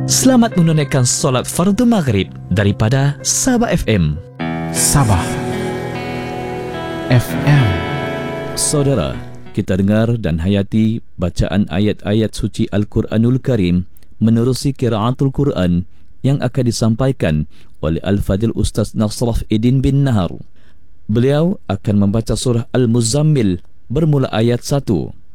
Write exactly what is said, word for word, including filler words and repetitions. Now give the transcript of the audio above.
Selamat menunaikan solat fardu maghrib daripada Sabah F M. Sabah F M. Saudara, kita dengar dan hayati bacaan ayat-ayat suci Al-Quranul Karim menerusi qiraatul Quran yang akan disampaikan oleh Al-Fadil Ustaz Nasraf Idin bin Nahar. Beliau akan membaca surah Al-Muzammil bermula ayat satu.